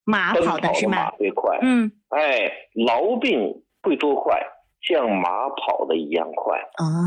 马跑的是吗？ 马最快。痨病会多快？像马跑的一样快。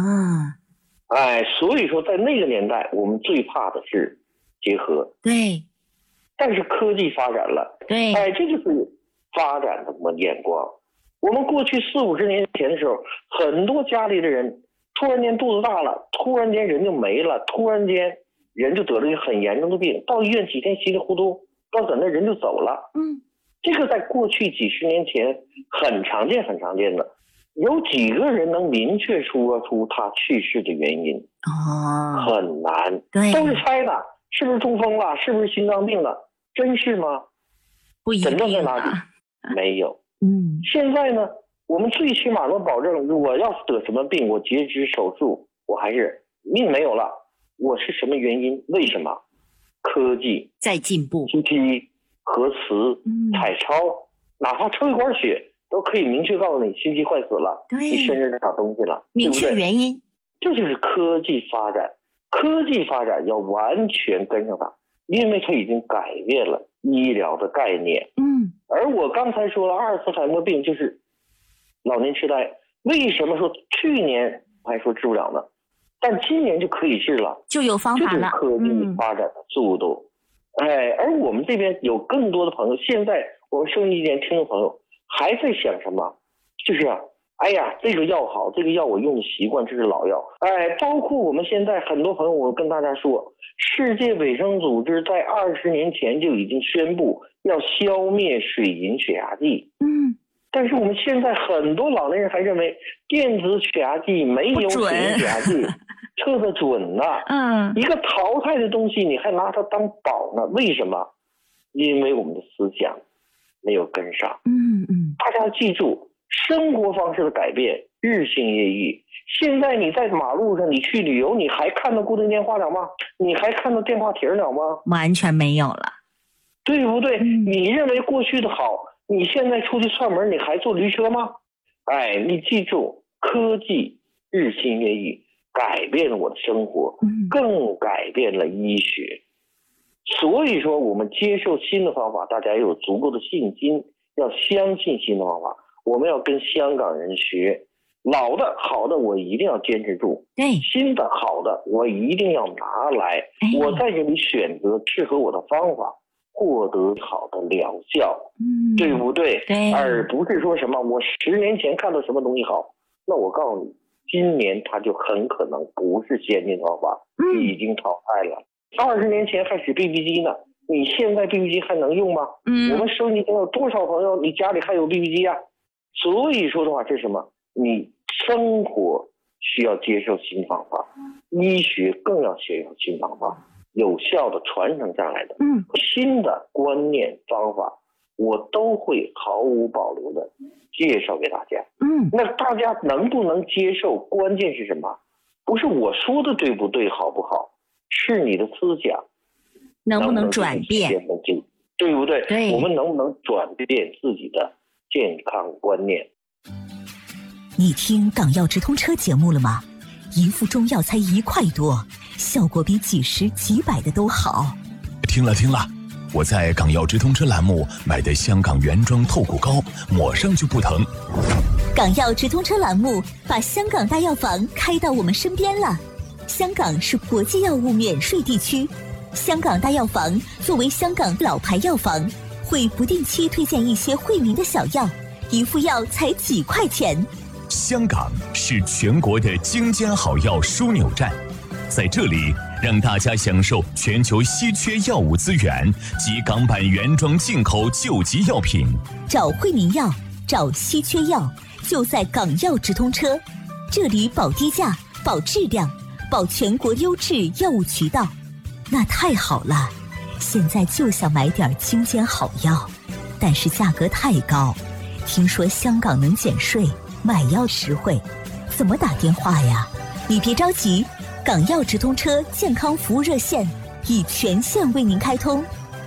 所以说在那个年代，我们最怕的是结合。 对。 但是科技发展了。 对。 这就是发展的眼光。我们过去40-50年前的时候，很多家里的人突然间肚子大了，突然间人就没了，突然间人就得了一个很严重的病，到医院几天稀里糊涂，到诊那人就走了。这个在过去几十年前很常见的。有几个人能明确说出他去世的原因？很难。对，都是猜的，是不是中风了，是不是心脏病了？真是吗？ 不一定。 诊断在哪里？没有。现在呢，我们最起码能保证，我要是得什么病，我截肢手术，我还是命没有了，我是什么原因？为什么？科技在进步 ，CT、核磁、彩超，哪怕抽一管血都可以明确告诉你心肌坏死了，你身上长东西了， 明确原因。 这就是科技发展。科技发展要完全跟上它，因为它已经改变了医疗的概念。而我刚才说了，阿尔茨海默病就是老年痴呆，为什么说去年还说治不了呢？但今年就可以治了， 就有方法了。 这就是科技发展的速度。而我们这边有更多的朋友，现在我们收音机前听众朋友还在想什么？就是这个药好，这个药我用的习惯，这是老药。包括我们现在很多朋友，我跟大家说，世界卫生组织在20年前就已经宣布要消灭水银血压计。但是我们现在很多老年人还认为电子血压计没有水银血压计测得准呢。一个淘汰的东西你还拿它当宝呢？为什么？因为我们的思想没有跟上。大家要记住，生活方式的改变日新月异。现在你在马路上，你去旅游，你还看到固定电话了吗？你还看到电话亭了吗？ 完全没有了， 对不对？你认为过去的好，你现在出去串门，你还坐驴车吗？你记住，科技日新月异，改变了我的生活，更改变了医学。所以说我们接受新的方法，大家要有足够的信心，要相信新的方法。我们要跟香港人学，老的好的我一定要坚持住，新的好的我一定要拿来，我在这里选择适合我的方法，获得好的疗效，对不对？而不是说什么我10年前看到什么东西好，那我告诉你，今年它就很可能不是先进方法，已经淘汰了。20年前还使 BB 机呢，你现在 BB 机还能用吗？我们收音机有多少朋友你家里还有 BB 机啊？所以说的话，这是什么？你生活需要接受新方法，医学更要接受新方法，有效的传承下来的新的观念方法，我都会毫无保留的介绍给大家。那大家能不能接受？关键是什么？不是我说的对不对，好不好？是你的思想能不能转变， 对不对？我们能不能转变自己的健康观念？ 你听港药直通车节目了吗？一副中药才1块多，效果比几十几百的都好。 听了，我在港药直通车栏目买的香港原装透骨膏，抹上就不疼。 港药直通车栏目把香港大药房开到我们身边了。香港是国际药物免税地区，香港大药房作为香港老牌药房，会不定期推荐一些惠民的小药，一副药才几块钱。 香港是全国的精尖好药枢纽站，在这里让大家享受全球稀缺药物资源及港版原装进口救急药品。 找惠民药，找稀缺药，就在港药直通车，这里保低价，保质量，保全国优质药物渠道。那太好了，现在就想买点精尖好药，但是价格太高，听说香港能减税，买药实惠，怎么打电话呀？你别着急，港药直通车健康服务热线已全线为您开通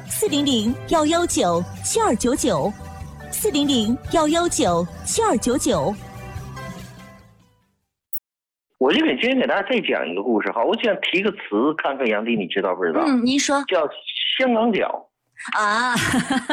，400-119-7299，400-119-7299。 我就今天给大家再讲一个故事，好，我想提个词，看看杨迪你知道不知道？ 您说。 叫香港脚。